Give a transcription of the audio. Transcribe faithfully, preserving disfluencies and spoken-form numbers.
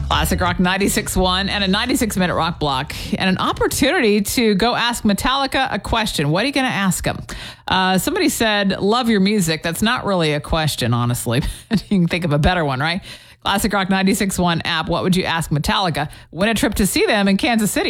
Classic Rock ninety-six point one and a ninety-six minute rock block and an opportunity to go ask Metallica a question. What are you going to ask them? Uh, somebody said, love your music. That's not really a question, honestly. You can think of a better one, right? Classic Rock ninety-six point one app. What would you ask Metallica? Win a trip to see them in Kansas City.